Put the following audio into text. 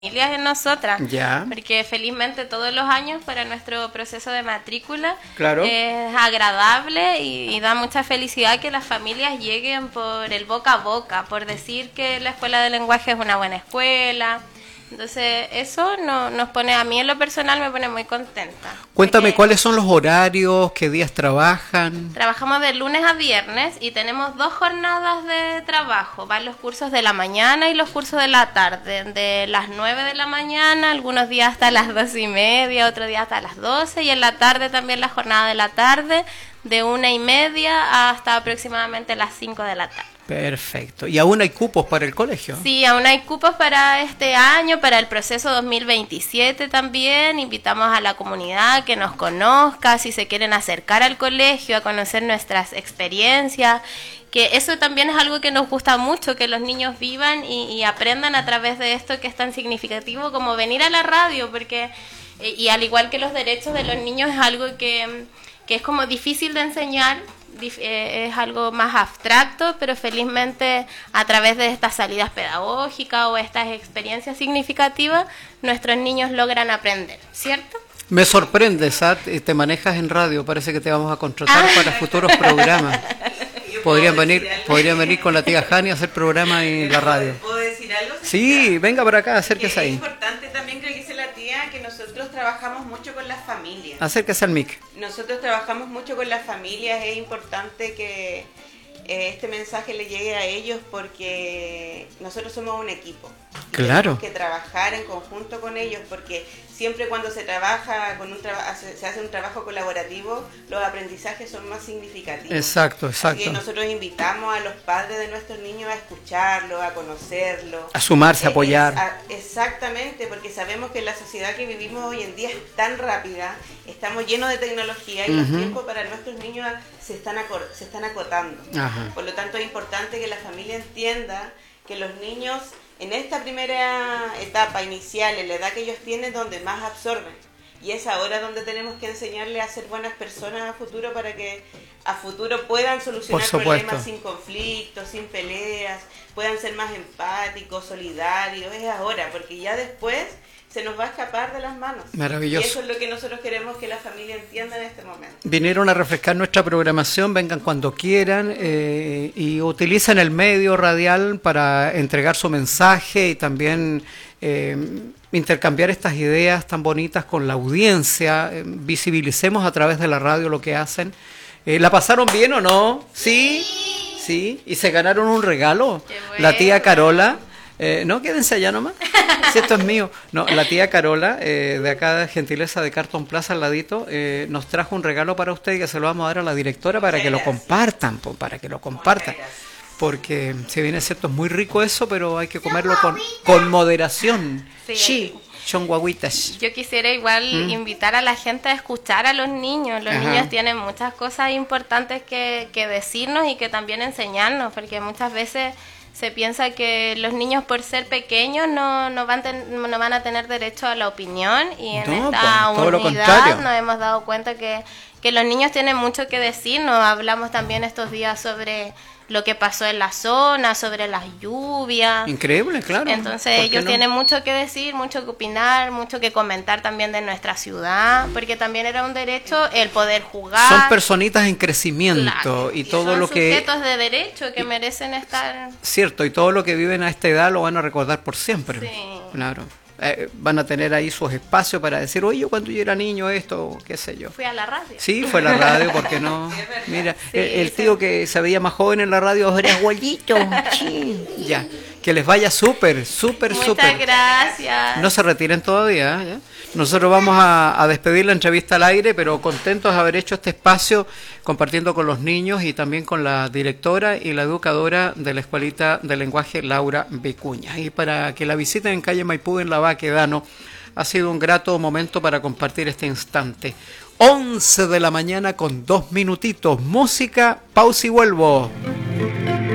familias en nosotras, Ya. porque felizmente todos los años para nuestro proceso de matrícula Claro. es agradable y da mucha felicidad que las familias lleguen por el boca a boca, por decir que la escuela de lenguaje es una buena escuela. Entonces eso nos pone, a mí en lo personal me pone muy contenta. Cuéntame Porque cuáles son los horarios, qué días trabajan. trabajamos de lunes a viernes y tenemos 2 jornadas de trabajo. Van los cursos de la mañana y los cursos de la tarde. De las 9 de la mañana, algunos días hasta las 12:30, otros días hasta las 12. Y en la tarde también la jornada de la tarde, de 1:30 hasta aproximadamente las 5 de la tarde. Perfecto. ¿Y aún hay cupos para el colegio? Sí, aún hay cupos para este año, para el proceso 2027 también. Invitamos a la comunidad que nos conozca, si se quieren acercar al colegio, a conocer nuestras experiencias, que eso también es algo que nos gusta mucho, que los niños vivan y aprendan a través de esto que es tan significativo como venir a la radio, porque, y al igual que los derechos de los niños, es algo que es como difícil de enseñar. Es algo más abstracto, pero felizmente a través de estas salidas pedagógicas o estas experiencias significativas, nuestros niños logran aprender, ¿cierto? Me sorprende, Sat, te manejas en radio, parece que te vamos a contratar para futuros programas. Podrían venir con la tía Jani a hacer programas en la radio. ¿Puedo decir algo? Sí, venga para acá, acérquese Es ahí. importante también, creo que dice la tía, que nosotros trabajamos mucho con las familias. Acérquese al mic. Nosotros trabajamos mucho con las familias, es importante que este mensaje le llegue a ellos porque nosotros somos un equipo. Y Claro. tenemos que trabajar en conjunto con ellos porque siempre cuando se trabaja se hace un trabajo colaborativo, los aprendizajes son más significativos. Exacto, Así exacto. que nosotros invitamos a los padres de nuestros niños a escucharlos, a conocerlos. A sumarse, a apoyar. Exactamente, porque sabemos que la sociedad que vivimos hoy en día es tan rápida, estamos llenos de tecnología y los tiempos para nuestros niños se están acotando. Ajá. Por lo tanto es importante que la familia entienda que los niños en esta primera etapa inicial, en la edad que ellos tienen, donde más absorben. Y es ahora donde tenemos que enseñarles a ser buenas personas a futuro para que a futuro puedan solucionar problemas sin conflictos, sin peleas, puedan ser más empáticos, solidarios. Es ahora, porque ya después se nos va a escapar de las manos. Maravilloso. Y eso es lo que nosotros queremos que la familia entienda en este momento. Vinieron a refrescar nuestra programación, vengan cuando quieran y utilicen el medio radial para entregar su mensaje y también intercambiar estas ideas tan bonitas con la audiencia. Visibilicemos a través de la radio lo que hacen. ¿La pasaron bien o no? ¿Sí? ¿Sí? ¿Y se ganaron un regalo? Qué La tía bueno. Carola... no, quédense allá nomás. Si esto es mío. No, la tía Carola, de acá de Gentileza de Carton Plaza al ladito, nos trajo un regalo para usted que se lo vamos a dar a la directora para que lo compartan, para que lo compartan. Porque si bien es cierto, es muy rico eso, pero hay que comerlo con moderación. Sí. Son guaguitas. Yo quisiera igual invitar a la gente a escuchar a los niños. Los Ajá. niños tienen muchas cosas importantes que decirnos y que también enseñarnos, porque muchas veces se piensa que los niños por ser pequeños no van a tener derecho a la opinión y en No, esta pues, todo lo unidad contrario. nos hemos dado cuenta que los niños tienen mucho que decirnos. Hablamos también estos días sobre lo que pasó en la zona, sobre las lluvias. Increíble, claro. Entonces ¿Por qué ellos no? tienen mucho que decir, mucho que opinar, mucho que comentar también de nuestra ciudad, porque también era un derecho el poder jugar. Son personitas en crecimiento. Claro, Y todo son lo que... sujetos de derecho que merecen estar... Cierto, y todo lo que viven a esta edad lo van a recordar por siempre. Sí. Claro. Van a tener ahí sus espacios para decir, oye, cuando yo era niño esto, qué sé yo. Fui a la radio. Sí, fue la radio, ¿por qué no? Mira, el tío que se veía más joven en la radio ahora es abuelito. Sí. Ya, que les vaya súper, súper, Muchas súper. gracias. No se retiren todavía, ¿ya? Nosotros vamos a despedir la entrevista al aire, pero contentos de haber hecho este espacio compartiendo con los niños y también con la directora y la educadora de la Escuelita de Lenguaje, Laura Vicuña. Y para que la visiten en calle Maipú, en la Baquedano, ha sido un grato momento para compartir este instante. 11 de la mañana con 2 minutitos. Música, pausa y vuelvo.